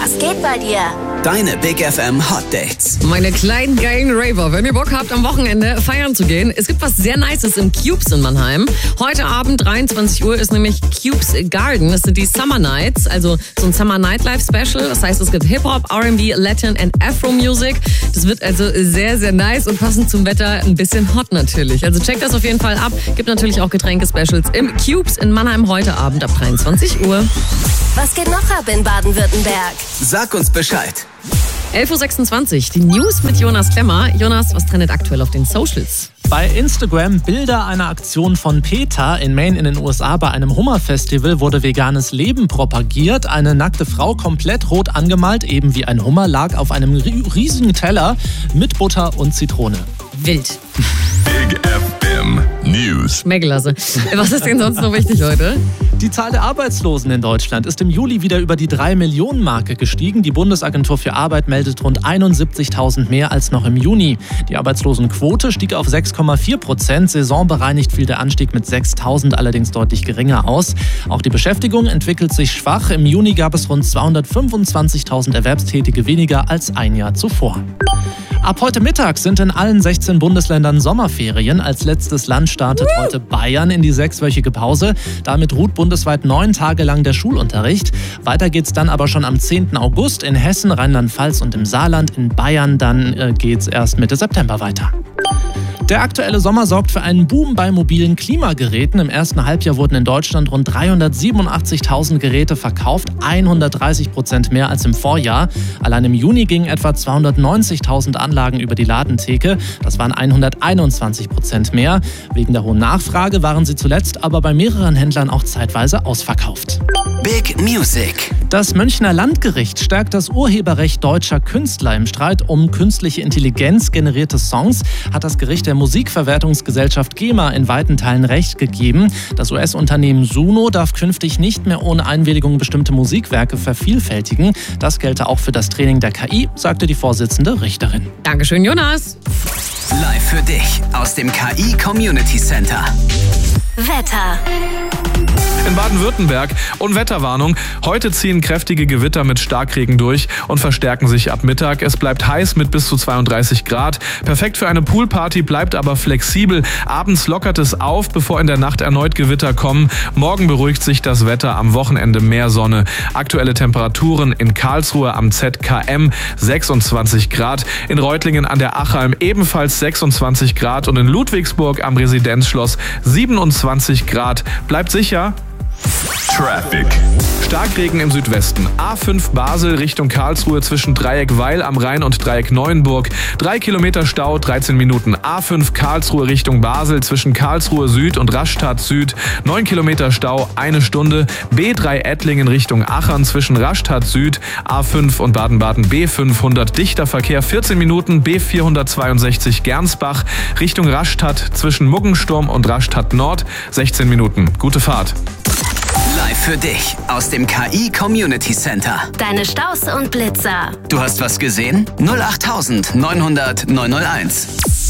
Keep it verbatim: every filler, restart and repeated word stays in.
Was geht bei dir? Deine Big F M Hot Dates. Meine kleinen geilen Raver, wenn ihr Bock habt, am Wochenende feiern zu gehen. Es gibt was sehr Nices im Cubes in Mannheim. Heute Abend, dreiundzwanzig Uhr, ist nämlich Cubes Garden. Das sind die Summer Nights, also so ein Summer Nightlife Special. Das heißt, es gibt Hip-Hop, R and B, Latin und Afro-Music. Das wird also sehr, sehr nice und passend zum Wetter ein bisschen hot natürlich. Also checkt das auf jeden Fall ab. Gibt natürlich auch Getränke-Specials im Cubes in Mannheim heute Abend ab dreiundzwanzig Uhr. Was geht noch ab in Baden-Württemberg? Sag uns Bescheid. elf Uhr sechsundzwanzig, die News mit Jonas Klemmer. Jonas, was trendet aktuell auf den Socials? Bei Instagram Bilder einer Aktion von PETA in Maine in den U S A. Bei einem Hummerfestival wurde veganes Leben propagiert. Eine nackte Frau, komplett rot angemalt, eben wie ein Hummer, lag auf einem riesigen Teller mit Butter und Zitrone. Wild. Big F M News. Schmeckelasse. Was ist denn sonst noch wichtig heute? Die Zahl der Arbeitslosen in Deutschland ist im Juli wieder über die drei Millionen Marke gestiegen. Die Bundesagentur für Arbeit meldet rund einundsiebzigtausend mehr als noch im Juni. Die Arbeitslosenquote stieg auf sechs Komma vier Prozent. Saisonbereinigt fiel der Anstieg mit sechstausend allerdings deutlich geringer aus. Auch die Beschäftigung entwickelt sich schwach. Im Juni gab es rund zweihundertfünfundzwanzigtausend Erwerbstätige weniger als ein Jahr zuvor. Ab heute Mittag sind in allen sechzehn Bundesländern Sommerferien. Als letztes Land startet heute Bayern in die sechswöchige Pause. Damit ruht bundesweit neun Tage lang der Schulunterricht. Weiter geht's dann aber schon am zehnten August in Hessen, Rheinland-Pfalz und im Saarland. In Bayern dann äh, geht's erst Mitte September weiter. Der aktuelle Sommer sorgt für einen Boom bei mobilen Klimageräten. Im ersten Halbjahr wurden in Deutschland rund dreihundertsiebenundachtzigtausend Geräte verkauft, hundertdreißig Prozent mehr als im Vorjahr. Allein im Juni gingen etwa zweihundertneunzigtausend Anlagen über die Ladentheke. Das waren hunderteinundzwanzig Prozent mehr. Wegen der hohen Nachfrage waren sie zuletzt aber bei mehreren Händlern auch zeitweise ausverkauft. Big Music. Das Münchner Landgericht stärkt das Urheberrecht deutscher Künstler. Im Streit um künstliche Intelligenz generierte Songs hat das Gericht der Musikverwertungsgesellschaft GEMA in weiten Teilen Recht gegeben. Das U S-Unternehmen Suno darf künftig nicht mehr ohne Einwilligung bestimmte Musikwerke vervielfältigen. Das gelte auch für das Training der K I, sagte die Vorsitzende Richterin. Dankeschön, Jonas. Live für dich aus dem K I Community Center. Wetter. In Baden-Württemberg und Wetterwarnung. Heute ziehen kräftige Gewitter mit Starkregen durch und verstärken sich ab Mittag. Es bleibt heiß mit bis zu zweiunddreißig Grad. Perfekt für eine Poolparty, bleibt aber flexibel. Abends lockert es auf, bevor in der Nacht erneut Gewitter kommen. Morgen beruhigt sich das Wetter, am Wochenende mehr Sonne. Aktuelle Temperaturen in Karlsruhe am Z K M sechsundzwanzig Grad. In Reutlingen an der Achalm ebenfalls sechsundzwanzig Grad und in Ludwigsburg am Residenzschloss siebenundzwanzig Grad. Bleibt sicher. Traffic. Starkregen im Südwesten. A fünf Basel Richtung Karlsruhe zwischen Dreieck Weil am Rhein und Dreieck Neuenburg. Drei Kilometer Stau, dreizehn Minuten. A fünf Karlsruhe Richtung Basel zwischen Karlsruhe Süd und Rastatt Süd. Neun Kilometer Stau, eine Stunde. B drei Ettlingen Richtung Achern zwischen Rastatt Süd. A fünf und Baden-Baden B fünfhundert dichter Verkehr, vierzehn Minuten. B vierhundertzweiundsechzig Gernsbach Richtung Rastatt zwischen Muggensturm und Rastatt Nord. sechzehn Minuten. Gute Fahrt. Live für dich aus dem K I Community Center. Deine Staus und Blitzer. Du hast was gesehen? null acht neunhundert neunhunderт neunhunderteins.